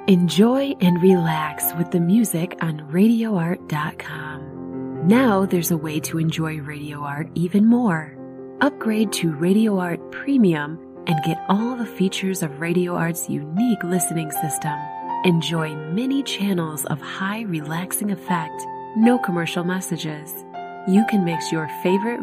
Enjoy and relax with the music on RadioArt.com. Now there's a way to enjoy Radio Art even more. Upgrade to Radio Art Premium and get all the features of Radio Art's unique listening system. Enjoy many channels of high relaxing effect, no commercial messages. You can mix your favorite